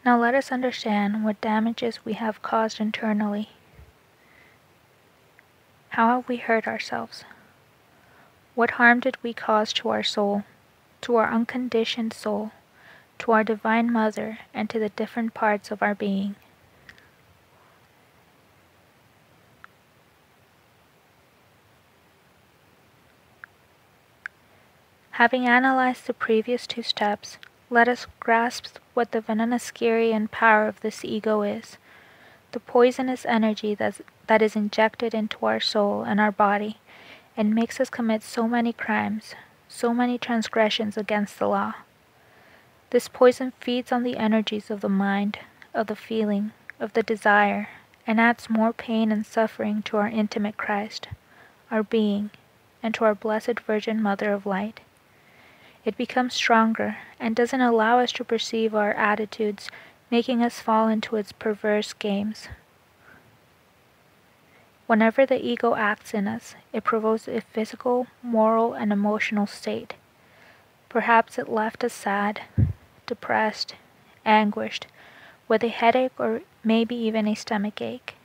Now let us understand what damages we have caused internally. How have we hurt ourselves? What harm did we cause to our soul, to our unconditioned soul, to our Divine Mother, and to the different parts of our being? Having analyzed the previous two steps, let us grasp what the Vinanaskiri power of this ego is, the poisonous energy that is injected into our soul and our body and makes us commit so many crimes, so many transgressions against the law. This poison feeds on the energies of the mind, of the feeling, of the desire, and adds more pain and suffering to our intimate Christ, our being, and to our Blessed Virgin Mother of Light. It becomes stronger and doesn't allow us to perceive our attitudes, making us fall into its perverse games. Whenever the ego acts in us, it provokes a physical, moral, and emotional state. Perhaps it left us sad, depressed, anguished, with a headache or maybe even a stomach ache.